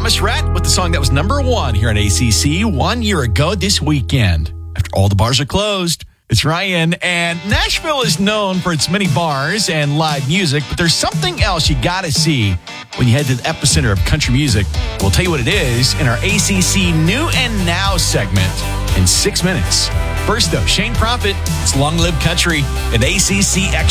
Thomas Rhett with the song that was number 1 here on ACC 1 year ago this weekend. After all the bars are closed, it's Ryan. And Nashville is known for its many bars and live music, but there's something else you got to see when you head to the epicenter of country music. We'll tell you what it is in our ACC New and Now segment in 6 minutes. First, though, Shane Prophet, it's Long Live Country, an ACC Extra.